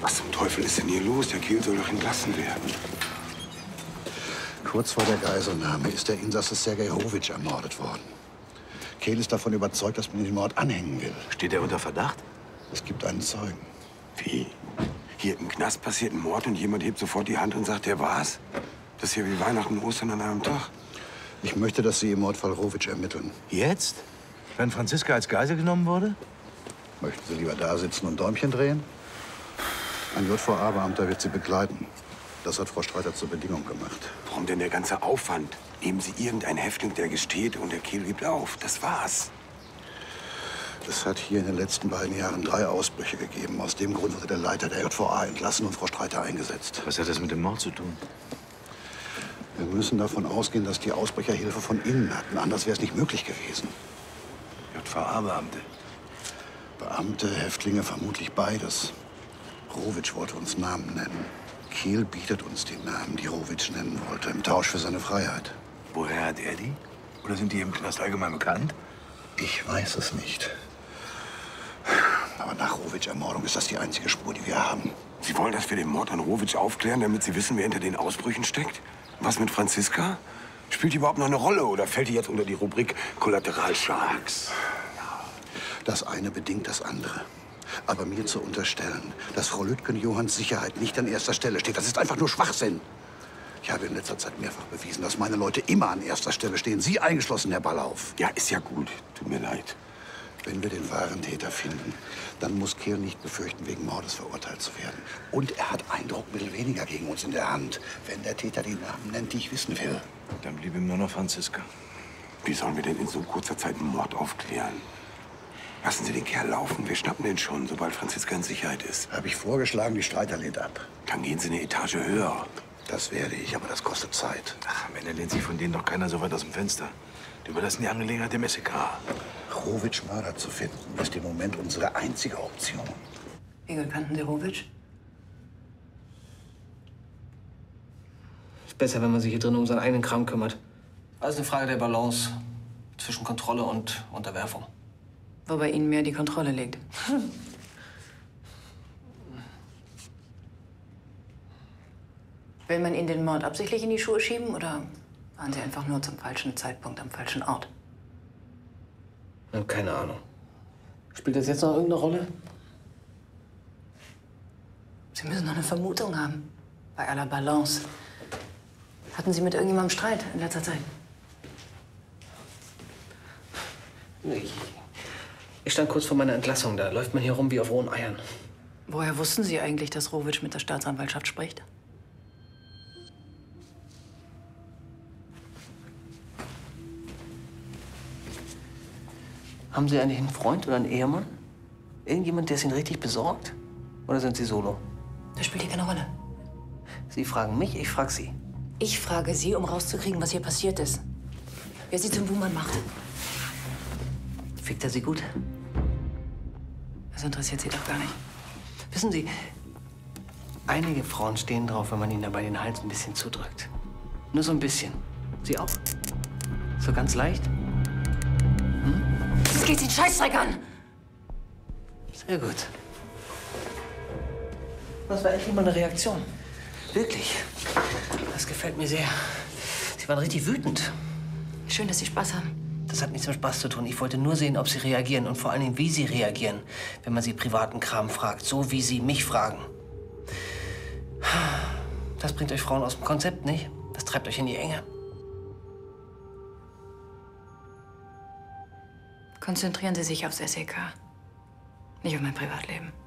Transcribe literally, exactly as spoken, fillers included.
Was zum Teufel ist denn hier los? Der Kehl soll doch entlassen werden. Kurz vor der Geiselnahme ist der Insasse Sergej Hrowitsch ermordet worden. Kehl ist davon überzeugt, dass man den Mord anhängen will. Steht er unter Verdacht? Es gibt einen Zeugen. Wie? Hier im Knast passiert ein Mord und jemand hebt sofort die Hand und sagt, der war's? Das ist ja wie Weihnachten und Ostern an einem Tag. Ich möchte, dass Sie im Mordfall Hrowitsch ermitteln. Jetzt? Wenn Franziska als Geisel genommen wurde? Möchten Sie lieber da sitzen und Däumchen drehen? Ein J V A-Beamter wird Sie begleiten. Das hat Frau Streiter zur Bedingung gemacht. Warum denn der ganze Aufwand? Nehmen Sie irgendeinen Häftling, der gesteht und der Kehl gibt auf. Das war's. Es hat hier in den letzten beiden Jahren drei Ausbrüche gegeben. Aus dem Grund wurde der Leiter der J V A entlassen und Frau Streiter eingesetzt. Was hat das mit dem Mord zu tun? Wir müssen davon ausgehen, dass die Ausbrecher Hilfe von innen hatten. Anders wäre es nicht möglich gewesen. J V A-Beamte. Beamte, Häftlinge, vermutlich beides. Hrowitsch wollte uns Namen nennen. Kehl bietet uns die Namen, die Hrowitsch nennen wollte, im Tausch für seine Freiheit. Woher hat er die? Oder sind die im Knast allgemein bekannt? Ich weiß es nicht. Aber nach Hrowitsch' Ermordung ist das die einzige Spur, die wir haben. Sie wollen, dass wir den Mord an Hrowitsch aufklären, damit Sie wissen, wer hinter den Ausbrüchen steckt? Was mit Franziska? Spielt die überhaupt noch eine Rolle oder fällt die jetzt unter die Rubrik Kollateralschlags? Das eine bedingt das andere. Aber mir zu unterstellen, dass Frau Lütgen-Johanns Sicherheit nicht an erster Stelle steht, das ist einfach nur Schwachsinn. Ich habe in letzter Zeit mehrfach bewiesen, dass meine Leute immer an erster Stelle stehen. Sie eingeschlossen, Herr Ballauf. Ja, ist ja gut. Tut mir leid. Wenn wir den wahren Täter finden, dann muss Kehl nicht befürchten, wegen Mordes verurteilt zu werden. Und er hat ein Druckmittel weniger gegen uns in der Hand, wenn der Täter die Namen nennt, die ich wissen will. Dann blieb ihm nur noch Franziska. Wie sollen wir denn in so kurzer Zeit einen Mord aufklären? Lassen Sie den Kerl laufen. Wir schnappen den schon, sobald Franziska in Sicherheit ist. Habe ich vorgeschlagen, die Streiter lehnt ab. Dann gehen Sie eine Etage höher. Das werde ich, aber das kostet Zeit. Ach, am Ende lehnt sich von denen doch keiner so weit aus dem Fenster. Die überlassen die Angelegenheit dem S E K. Hrowitsch Mörder zu finden, ist im Moment unsere einzige Option. Wie gut kannten Sie Hrowitsch? Ist besser, wenn man sich hier drin um seinen eigenen Kram kümmert. Alles eine Frage der Balance zwischen Kontrolle und Unterwerfung. Wo bei Ihnen mehr die Kontrolle liegt. Will man Ihnen den Mord absichtlich in die Schuhe schieben oder waren Sie einfach nur zum falschen Zeitpunkt am falschen Ort? Ja, keine Ahnung. Spielt das jetzt noch irgendeine Rolle? Sie müssen noch eine Vermutung haben. Bei aller Balance. Hatten Sie mit irgendjemandem Streit in letzter Zeit? Ich, ich stand kurz vor meiner Entlassung. Da läuft man hier rum wie auf rohen Eiern. Woher wussten Sie eigentlich, dass Hrowitsch mit der Staatsanwaltschaft spricht? Haben Sie eigentlich einen Freund oder einen Ehemann? Irgendjemand, der es Ihnen richtig besorgt? Oder sind Sie solo? Das spielt hier keine Rolle. Sie fragen mich, ich frage Sie. Ich frage Sie, um rauszukriegen, was hier passiert ist. Wer Sie zum Buhmann macht. Fickt er Sie gut? Das interessiert Sie doch gar nicht. Wissen Sie, einige Frauen stehen drauf, wenn man ihnen dabei den Hals ein bisschen zudrückt. Nur so ein bisschen. Sie auch? So ganz leicht? Hm? Das geht Sie einen Scheißdreck an! Sehr gut. Das war echt mal eine Reaktion. Wirklich. Das gefällt mir sehr. Sie waren richtig wütend. Schön, dass Sie Spaß haben. Das hat nichts mit Spaß zu tun. Ich wollte nur sehen, ob Sie reagieren und vor allen Dingen, wie Sie reagieren, wenn man Sie privaten Kram fragt, so wie Sie mich fragen. Das bringt euch Frauen aus dem Konzept, nicht? Das treibt euch in die Enge. Konzentrieren Sie sich aufs S E K, nicht auf mein Privatleben.